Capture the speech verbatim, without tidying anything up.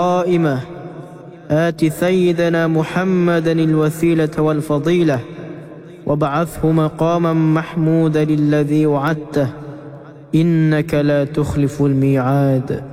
قائمة آت سيدنا محمدا الوسيلة والفضيلة وابعثه مقاما محمودا الذي وعدته إنك لا تخلف الميعاد.